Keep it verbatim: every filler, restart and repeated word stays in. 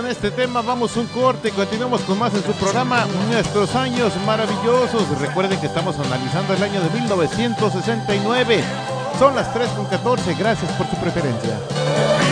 con este tema, vamos un corte, continuamos con más en su programa Nuestros Años Maravillosos. Recuerden que estamos analizando el año de mil novecientos sesenta y nueve. Son las tres con catorce, gracias por su preferencia.